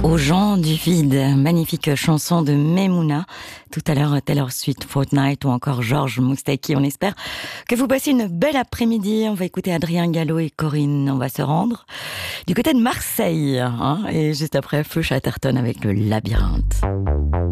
Aux gens du vide, magnifique chanson de Memouna. Tout à l'heure, Taylor Swift, Fortnite ou encore Georges Moustaki. On espère que vous passez une belle après-midi. On va écouter Adrien Gallo et Corinne. On va se rendre du côté de Marseille. Et juste après, Feu Chatterton avec le Labyrinthe.